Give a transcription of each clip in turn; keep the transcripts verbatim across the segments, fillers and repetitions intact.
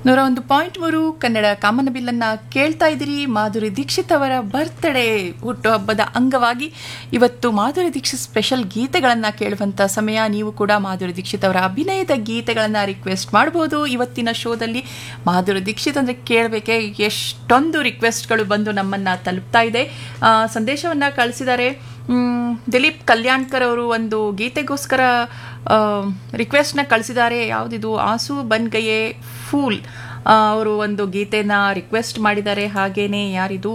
ನೂರ ಒಂದು ಪಾಯಿಂಟ್ ಮೂರು ಕನ್ನಡ ಕಾಮನಬಿಲ್ಲನ್ನ ಕೇಳ್ತಾ ಇದ್ದೀರಿ. ಮಾಧುರಿ ದೀಕ್ಷಿತ್ ಅವರ ಬರ್ತ್ಡೇ ಹುಟ್ಟುಹಬ್ಬದ ಅಂಗವಾಗಿ ಇವತ್ತು ಮಾಧುರಿ ದೀಕ್ಷಿತ್ ಸ್ಪೆಷಲ್ ಗೀತೆಗಳನ್ನು ಕೇಳುವಂಥ ಸಮಯ. ನೀವು ಕೂಡ ಮಾಧುರಿ ದೀಕ್ಷಿತ್ ಅವರ ಅಭಿನಯದ ಗೀತೆಗಳನ್ನು ರಿಕ್ವೆಸ್ಟ್ ಮಾಡಬಹುದು. ಇವತ್ತಿನ ಶೋದಲ್ಲಿ ಮಾಧುರಿ ದೀಕ್ಷಿತ್ ಅಂದರೆ ಕೇಳಬೇಕೆ ಎಷ್ಟೊಂದು ರಿಕ್ವೆಸ್ಟ್ಗಳು ಬಂದು ನಮ್ಮನ್ನು ತಲುಪ್ತಾ ಇದೆ. ಸಂದೇಶವನ್ನು ಕಳಿಸಿದ್ದಾರೆ ದಿಲೀಪ್ ಕಲ್ಯಾಣ್ಕರ್ ಅವರು. ಒಂದು ಗೀತೆಗೋಸ್ಕರ ರಿಕ್ವೆಸ್ಟ್ನ ಕಳಿಸಿದ್ದಾರೆ. ಯಾವುದಿದು ಆಸು ಬನ್ ಗಯೆ ಫೂಲ್ ಅವರು ಒಂದು ಗೀತೆನ ರಿಕ್ವೆಸ್ಟ್ ಮಾಡಿದ್ದಾರೆ. ಹಾಗೇನೆ ಯಾರಿದು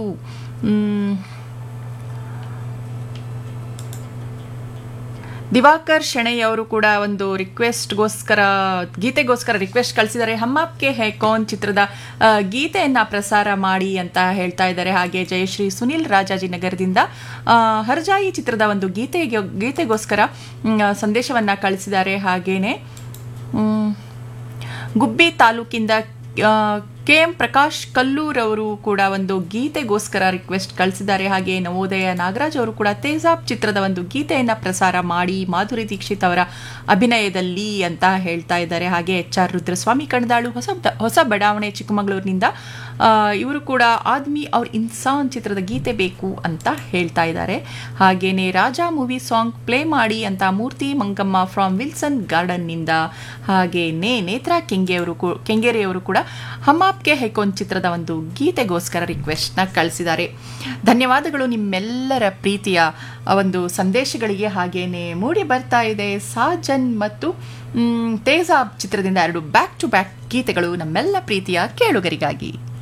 ದಿವಾಕರ್ ಶೆಣೈ ಅವರು ಕೂಡ ಒಂದು ರಿಕ್ವೆಸ್ಟ್ಗೋಸ್ಕರ ಗೀತೆಗೋಸ್ಕರ ರಿಕ್ವೆಸ್ಟ್ ಕಳಿಸಿದ್ದಾರೆ. ಹಮ್ ಆಪ್ಕೆ ಹೈ ಕೌನ್ ಚಿತ್ರದ ಗೀತೆಯನ್ನ ಪ್ರಸಾರ ಮಾಡಿ ಅಂತ ಹೇಳ್ತಾ ಇದ್ದಾರೆ. ಹಾಗೆ ಜಯಶ್ರೀ ಸುನಿಲ್ ರಾಜಾಜಿನಗರದಿಂದ ಹರ್ಜಾಯಿ ಚಿತ್ರದ ಒಂದು ಗೀತೆಗೆ ಗೀತೆಗೋಸ್ಕರ ಸಂದೇಶವನ್ನ ಕಳಿಸಿದ್ದಾರೆ. ಹಾಗೇನೆ ಗುಬ್ಬಿ ತಾಲೂಕಿಂದ ಕೆ ಎಂ ಪ್ರಕಾಶ್ ಕಲ್ಲೂರ್ ಅವರು ಕೂಡ ಒಂದು ಗೀತೆಗೋಸ್ಕರ ರಿಕ್ವೆಸ್ಟ್ ಕಳಿಸಿದ್ದಾರೆ. ಹಾಗೆ ನವೋದಯ ನಾಗರಾಜ್ ಅವರು ಕೂಡ ತೇಜಾಬ್ ಚಿತ್ರದ ಒಂದು ಗೀತೆಯನ್ನು ಪ್ರಸಾರ ಮಾಡಿ ಮಾಧುರಿ ದೀಕ್ಷಿತ್ ಅವರ ಅಭಿನಯದಲ್ಲಿ ಅಂತ ಹೇಳ್ತಾ ಇದ್ದಾರೆ. ಹಾಗೆ ಎಚ್ ಆರ್ ರುದ್ರಸ್ವಾಮಿ ಕಣದಾಳು ಹೊಸ ಹೊಸ ಬಡಾವಣೆ ಚಿಕ್ಕಮಗಳೂರಿನಿಂದ ಇವರು ಕೂಡ ಆದ್ಮಿ ಅವ್ರ ಇನ್ಸಾನ್ ಚಿತ್ರದ ಗೀತೆ ಬೇಕು ಅಂತ ಹೇಳ್ತಾ ಇದ್ದಾರೆ. ಹಾಗೇನೆ ರಾಜಾ ಮೂವಿ ಸಾಂಗ್ ಪ್ಲೇ ಮಾಡಿ ಅಂತ ಮೂರ್ತಿ ಮಂಗಮ್ಮ ಫ್ರಾಮ್ ವಿಲ್ಸನ್ ಗಾರ್ಡನ್ನಿಂದ. ಹಾಗೇನೆ ನೇತ್ರಾ ಕೆಂಗೆ ಅವರು ಕೆಂಗೇರಿಯವರು ಕೂಡ ಹಮಾಪ್ಗೆ ಹೈಕೋನ್ ಚಿತ್ರದ ಒಂದು ಗೀತೆಗೋಸ್ಕರ ರಿಕ್ವೆಸ್ಟ್ನ ಕಳಿಸಿದ್ದಾರೆ. ಧನ್ಯವಾದಗಳು ನಿಮ್ಮೆಲ್ಲರ ಪ್ರೀತಿಯ ಒಂದು ಸಂದೇಶಗಳಿಗೆ. ಹಾಗೇನೆ ಮೂಡಿ ಬರ್ತಾ ಇದೆ ಸಾಜನ್ ಮತ್ತು ತೇಜಾಬ್ ಚಿತ್ರದಿಂದ ಎರಡು ಬ್ಯಾಕ್ ಟು ಬ್ಯಾಕ್ ಗೀತೆಗಳು ನಮ್ಮೆಲ್ಲ ಪ್ರೀತಿಯ ಕೇಳುಗರಿಗಾಗಿ.